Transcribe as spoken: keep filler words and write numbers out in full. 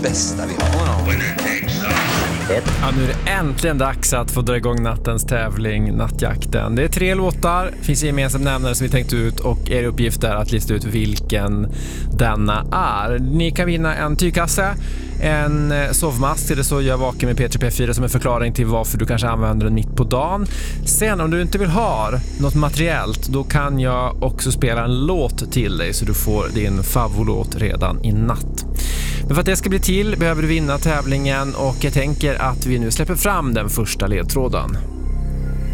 bästa vi har. Ja, nu är det äntligen dags att få dra igång nattens tävling, Nattjakten. Det är tre låtar, finns en gemensam nämnare som vi tänkt ut och er uppgift är att lista ut vilken denna är. Ni kan vinna en tygkasse, en sovmask eller så jag vaken med P tre P fyra som en förklaring till varför du kanske använder den mitt på dagen. Sen om du inte vill ha något materiellt, då kan jag också spela en låt till dig så du får din favoritlåt redan i natt. Men för att det ska bli till behöver du vinna tävlingen och jag tänker att vi nu släpper fram den första ledtråden.